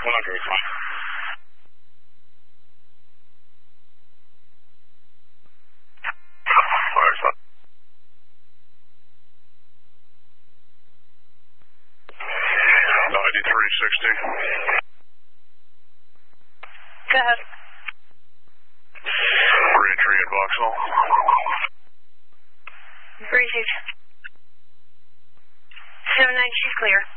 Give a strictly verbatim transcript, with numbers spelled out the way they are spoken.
one hundred, fine. Alright, fine. ninety-three sixty. Go ahead. Re-entry in Vauxhall. Received. seven nine, she's clear.